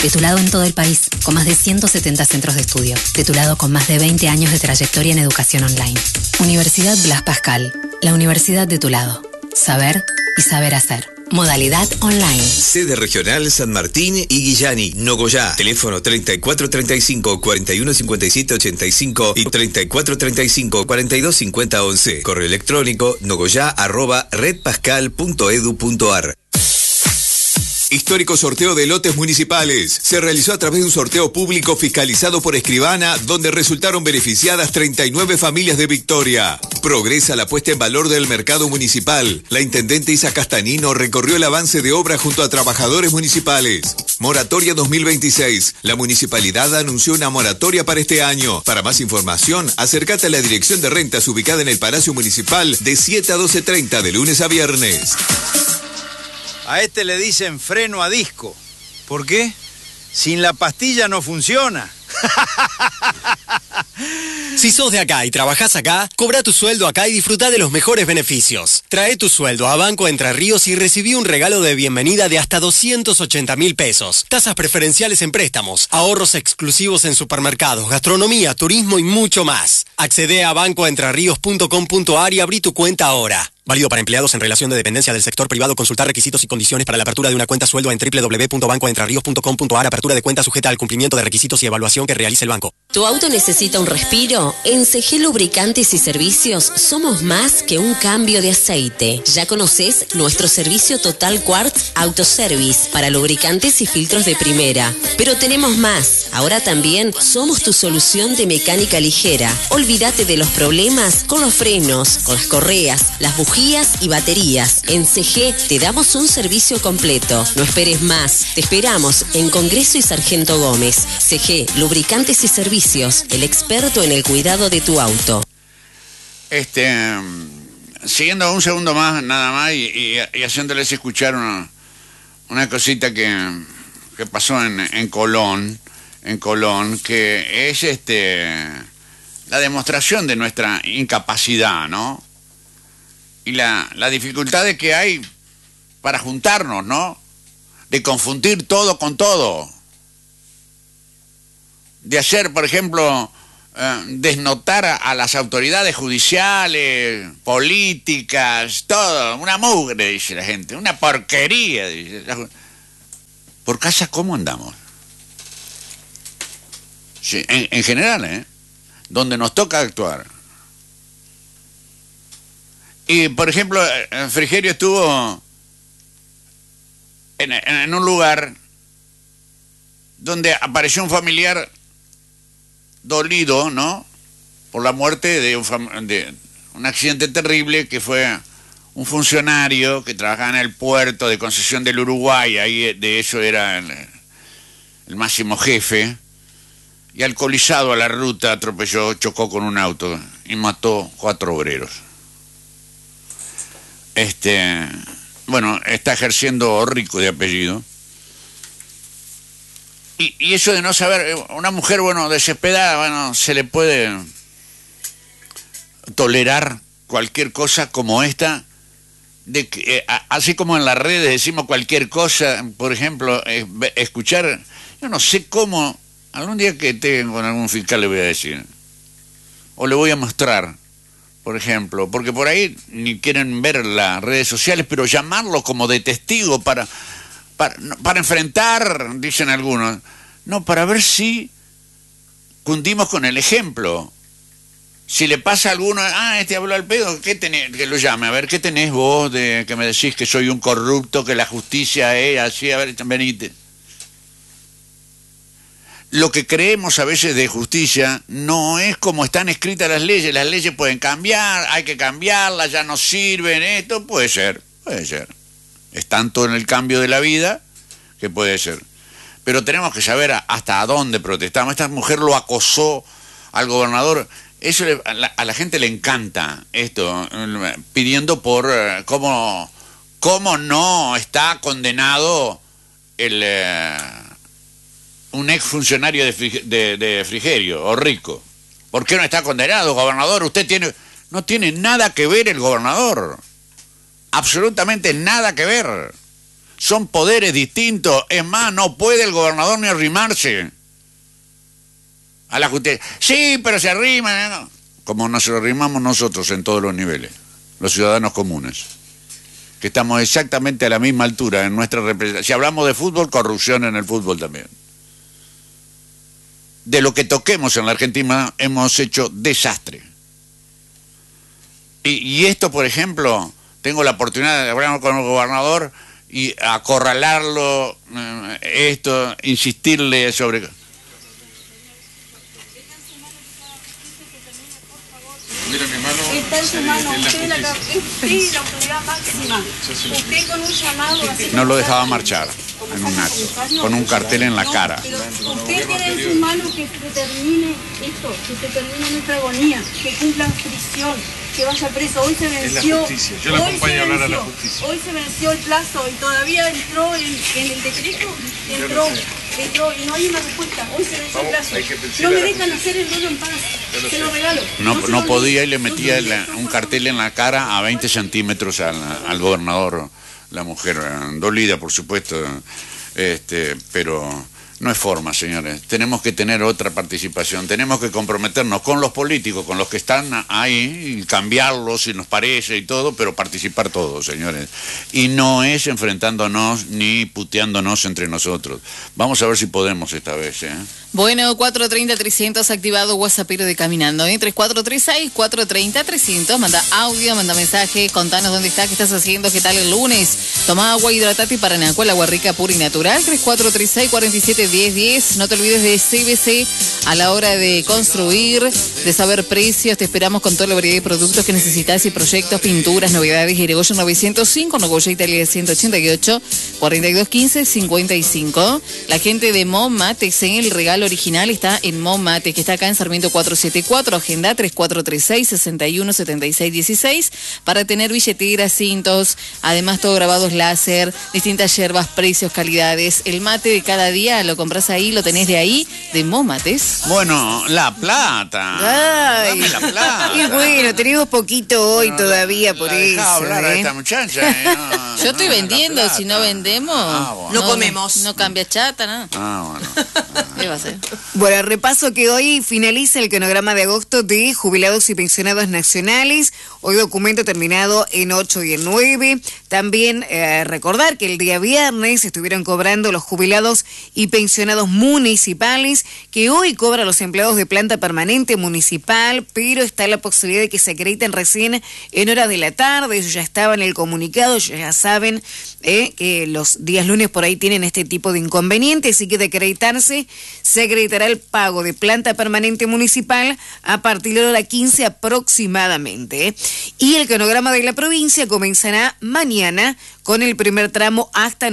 De tu lado en todo el país, con más de 170 centros de estudio. De tu lado con más de 20 años de trayectoria en educación online. Universidad Blas Pascal, la universidad de tu lado. Saber y saber hacer. Modalidad online. Sede regional San Martín y Guillani, Nogoyá. Teléfono 3435-415785 y 3435-425011. Correo electrónico nogoyá@redpascal.edu.ar. Histórico sorteo de lotes municipales. Se realizó a través de un sorteo público fiscalizado por Escribana, donde resultaron beneficiadas 39 familias de Victoria. Progresa la puesta en valor del mercado municipal. La intendente Isa Castanino recorrió el avance de obra junto a trabajadores municipales. Moratoria 2026. La municipalidad anunció una moratoria para este año. Para más información, acércate a la Dirección de Rentas ubicada en el Palacio Municipal de 7 a 12:30 de lunes a viernes. A este le dicen freno a disco. ¿Por qué? Sin la pastilla no funciona. Si sos de acá y trabajás acá, cobra tu sueldo acá y disfruta de los mejores beneficios. Trae tu sueldo a Banco Entre Ríos y recibí un regalo de bienvenida de hasta 280.000 pesos. Tasas preferenciales en préstamos, ahorros exclusivos en supermercados, gastronomía, turismo y mucho más. Accede a bancoentrerrios.com.ar y abrí tu cuenta ahora. Válido para empleados en relación de dependencia del sector privado. Consultar requisitos y condiciones para la apertura de una cuenta sueldo en www.bancoentrerrios.com.ar. Apertura de cuenta sujeta al cumplimiento de requisitos y evaluación que realice el banco. ¿Tu auto necesita un respiro? En CG Lubricantes y Servicios somos más que un cambio de aceite. Ya conoces nuestro servicio Total Quartz Autoservice para lubricantes y filtros de primera. Pero tenemos más. Ahora también somos tu solución de mecánica ligera. Olvídate de los problemas con los frenos, con las correas, las bujías y baterías. En CG te damos un servicio completo. No esperes más. Te esperamos en Congreso y Sargento Gómez. CG Lubricantes y Servicios, el experto en el cuidado de tu auto. Siguiendo un segundo más, nada más, y haciéndoles escuchar una cosita que pasó en Colón, que es la demostración de nuestra incapacidad, ¿no? Y la dificultad que hay para juntarnos, ¿no? De confundir todo con todo. De hacer, por ejemplo, desnotar a las autoridades judiciales, políticas, todo. Una mugre, dice la gente. Una porquería, dice. Por casa, ¿cómo andamos? Sí, en general, donde nos toca actuar. Y, por ejemplo, Frigerio estuvo en un lugar donde apareció un familiar dolido, ¿no? Por la muerte de un accidente terrible que fue un funcionario que trabajaba en el puerto de Concesión del Uruguay, ahí de eso era el máximo jefe, y alcoholizado a la ruta chocó con un auto y mató 4 obreros. Bueno, está ejerciendo Rico de apellido. Y eso de no saber, una mujer, bueno, desesperada, bueno, se le puede tolerar cualquier cosa como esta, de que, así como en las redes decimos cualquier cosa, por ejemplo, escuchar, yo no sé cómo, algún día que esté con algún fiscal le voy a decir, o le voy a mostrar, por ejemplo, porque por ahí ni quieren ver las redes sociales, pero llamarlo como de testigo para enfrentar, dicen algunos, no, para ver si cundimos con el ejemplo. Si le pasa a alguno, habló al pedo, ¿qué tenés? Que lo llame, a ver, ¿qué tenés vos de que me decís que soy un corrupto, que la justicia es así? A ver, venite. Lo que creemos a veces de justicia no es como están escritas las leyes pueden cambiar, hay que cambiarlas, ya no sirven, esto puede ser. Es tanto en el cambio de la vida que puede ser. Pero tenemos que saber hasta dónde protestamos. Esta mujer lo acosó al gobernador, eso a la gente le encanta esto, pidiendo por cómo no está condenado un exfuncionario de Frigerio, o Rico. ¿Por qué no está condenado, gobernador? No tiene nada que ver el gobernador. Absolutamente nada que ver. Son poderes distintos. Es más, no puede el gobernador ni arrimarse a la justicia. Sí, pero se arriman, ¿no? Como nos arrimamos nosotros en todos los niveles, los ciudadanos comunes, que estamos exactamente a la misma altura en nuestra representación. Si hablamos de fútbol, corrupción en el fútbol también. De lo que toquemos en la Argentina hemos hecho desastre. Y esto, por ejemplo, tengo la oportunidad de hablar con el gobernador y acorralarlo, insistirle sobre... Mira mi mano. Está en su mano, usted la autoridad máxima. Usted con un llamado así. No lo dejaba marchar en un acto, con un cartel en la cara. Pero usted tiene en su mano que se termine esto, que se termine nuestra agonía, que cumplan prisión, que vaya preso. Hoy se venció. Es la justicia. Yo la acompaño a hablar a la justicia. Hoy se venció el plazo y todavía entró en el decreto, entró y no hay una respuesta. Hoy se venció el plazo. No me dejan hacer el duelo en paz. Se lo regalo. No podía y le metía un cartel en la cara a 20 centímetros al gobernador, la mujer, dolida por supuesto, pero no es forma, señores. Tenemos que tener otra participación, tenemos que comprometernos con los políticos, con los que están ahí, y cambiarlos si nos parece y todo, pero participar todos, señores. Y no es enfrentándonos ni puteándonos entre nosotros. Vamos a ver si podemos esta vez, ¿eh? Bueno, 430-300 activado WhatsAppero de Caminando, ¿eh? 3436-430-300, manda audio, manda mensaje, contanos dónde estás, qué estás haciendo, qué tal el lunes. Toma agua, hidratate y Paranaco, el agua rica, pura y natural. 3436-471010. No te olvides de CBC a la hora de construir, de saber precios. Te esperamos con toda la variedad de productos que necesitas y proyectos, pinturas, novedades. Irigoyen 905, Nogoya Italia 188, 4215-55. La gente de Momates, en el regalo original está en Momate, que está acá en Sarmiento 474, agenda 3436-617616, para tener billeteras, cintos, además todo grabados láser, distintas yerbas, precios, calidades. El mate de cada día lo compras ahí, lo tenés de ahí, de Momates. Bueno, La Plata. Ay. Dame La Plata. Y bueno, tenemos poquito hoy todavía por eso. Hablar a esta muchacha. Yo estoy vendiendo, si no vendemos, no comemos. No cambia chata, ¿no? Bueno. ¿Qué va a ser? Bueno, repaso que hoy finaliza el cronograma de agosto de jubilados y pensionados nacionales. Hoy documento terminado en 8 y en 9. También recordar que el día viernes estuvieron cobrando los jubilados y pensionados municipales, que hoy cobran los empleados de planta permanente municipal, pero está la posibilidad de que se acrediten recién en horas de la tarde. Ellos ya estaban en el comunicado, ellos ya saben que los días lunes por ahí tienen este tipo de inconvenientes, así que de acreditarse se acreditará el pago de planta permanente municipal a partir de la hora 15 aproximadamente. Y el cronograma de la provincia comenzará mañana con el primer tramo hasta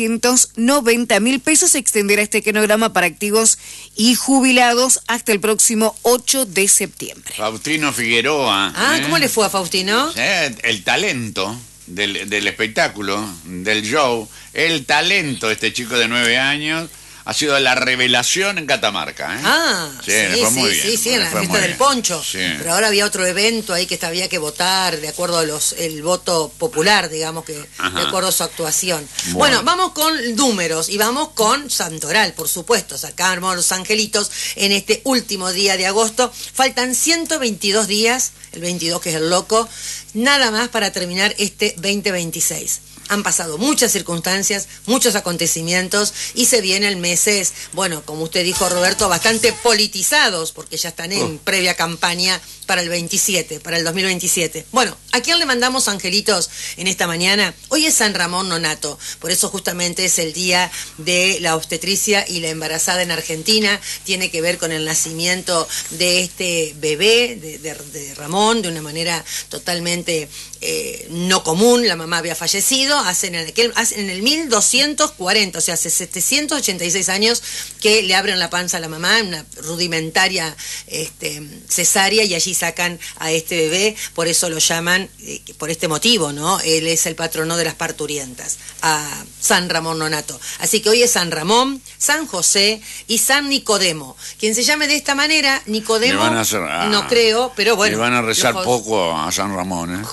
990.000 pesos. Se extenderá este cronograma para activos y jubilados hasta el próximo 8 de septiembre. Faustino Figueroa. ¿Cómo le fue a Faustino? El talento del espectáculo, del show, el talento de este chico de 9 años ha sido la revelación en Catamarca, ¿eh? Sí, en la fiesta del poncho. Sí. Pero ahora había otro evento ahí que había que votar de acuerdo a el voto popular, digamos, que de acuerdo a su actuación. Bueno, vamos con números y vamos con Santoral, por supuesto. Sacamos los angelitos en este último día de agosto. Faltan 122 días, el 22 que es el loco, nada más para terminar este 2026. Han pasado muchas circunstancias, muchos acontecimientos y se vienen meses, bueno, como usted dijo, Roberto, bastante politizados porque ya están en previa campaña para el 27, para el 2027. Bueno, ¿a quién le mandamos angelitos en esta mañana? Hoy es San Ramón Nonato, por eso justamente es el día de la obstetricia y la embarazada en Argentina. Tiene que ver con el nacimiento de este bebé, de Ramón, de una manera totalmente no común. La mamá había fallecido en el 1240, o sea, hace 786 años que le abren la panza a la mamá, una rudimentaria cesárea, y allí sacan a este bebé. Por eso lo llaman, por este motivo, ¿no? Él es el patrono de las parturientas, a San Ramón Nonato. Así que hoy es San Ramón, San José y San Nicodemo. Quien se llame de esta manera, Nicodemo, no creo, pero bueno. Le van a rezar poco a San Ramón, ¿eh? José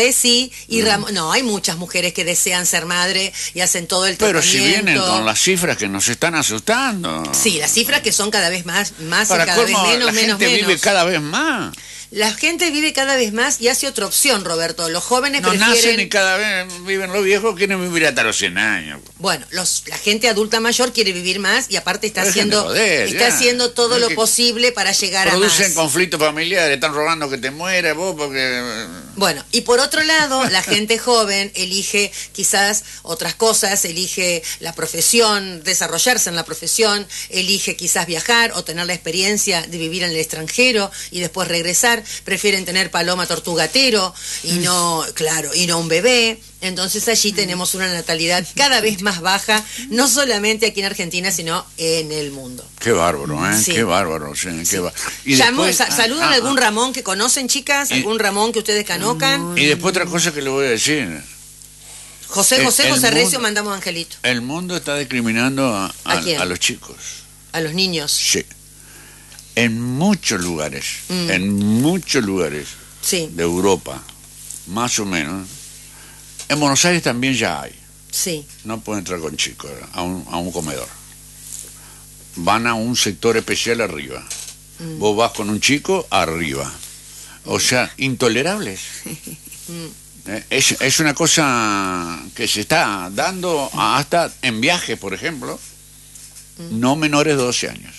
mujeres sí, y no, hay muchas mujeres que desean ser madre y hacen todo el tratamiento. Pero si vienen con las cifras que nos están asustando. Sí, las cifras que son cada vez más y cada vez menos, la gente vive cada vez más. La gente vive cada vez más y hace otra opción, Roberto. Los jóvenes no prefieren... nacen y cada vez viven los viejos, quieren vivir hasta los 100 años. Bueno, la gente adulta mayor quiere vivir más y aparte está haciendo todo lo posible para llegar a más. Producen conflictos familiares, están rogando que te mueras vos porque... Bueno, y por otro lado, la gente joven elige quizás otras cosas, elige la profesión, desarrollarse en la profesión, elige quizás viajar o tener la experiencia de vivir en el extranjero y después regresar. Prefieren tener paloma tortugatero y no un bebé. Entonces allí tenemos una natalidad cada vez más baja, no solamente aquí en Argentina, sino en el mundo. Qué bárbaro, ¿eh? Sí. Qué bárbaro. Sí, sí. Qué bárbaro. Y después, ¿saludan a algún Ramón que conocen, chicas? ¿Algún Ramón que ustedes canocan? Y después otra cosa que le voy a decir. José Recio, mandamos a Angelito. El mundo está discriminando a los chicos. ¿A los niños? Sí. En muchos lugares, sí, de Europa, más o menos. En Buenos Aires también ya hay. Sí. No pueden entrar con chicos a un comedor. Van a un sector especial arriba. Vos vas con un chico arriba. O sea, intolerables. Es una cosa que se está dando hasta en viajes, por ejemplo, no menores de 12 años.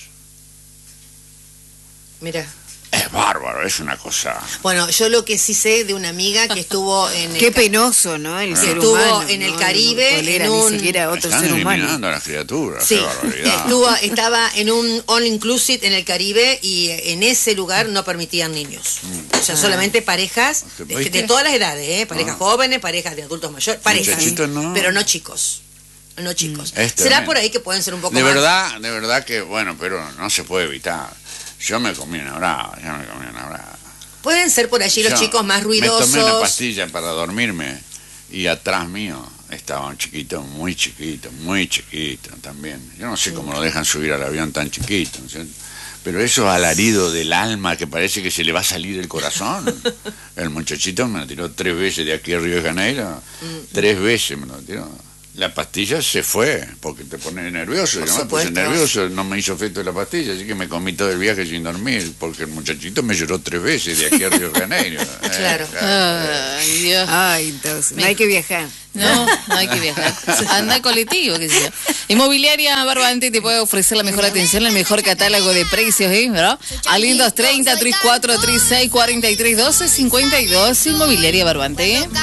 Mira. Es bárbaro, es una cosa... Bueno, yo lo que sí sé de una amiga que estuvo en... Qué penoso, ¿no? El ser estuvo humano, en el Caribe, en un... Ni siquiera otro Están ser humano. eliminando a las criaturas, sí. Qué barbaridad. Estaba en un all inclusive en el Caribe y en ese lugar no permitían niños. O sea, solamente parejas de todas las edades, parejas jóvenes, parejas de adultos mayores, parejas, pero no chicos. No chicos. Será por ahí que pueden ser un poco de verdad que, bueno, pero no se puede evitar. Yo me comí una brava. Pueden ser por allí los chicos más ruidosos. Me tomé una pastilla para dormirme y atrás mío estaba un chiquito, muy chiquito también. Yo no sé cómo lo dejan subir al avión tan chiquito, ¿sí? Pero esos alaridos del alma que parece que se le va a salir el corazón. El muchachito me lo tiró 3 veces de aquí a Río de Janeiro. 3 veces me lo tiró. La pastilla se fue, porque te pone nervioso. Yo me puse nervioso, no me hizo efecto la pastilla, así que me comí todo el viaje sin dormir, porque el muchachito me lloró 3 veces de aquí a Río de Janeiro. Claro. Ay, Dios. Ay, entonces, no hay que viajar. No hay que viajar. Anda colectivo, qué sé yo. Inmobiliaria Barbante te puede ofrecer la mejor atención, el mejor catálogo de precios, ¿verdad? Al 230 34 36 43 12 52. Inmobiliaria Barbante.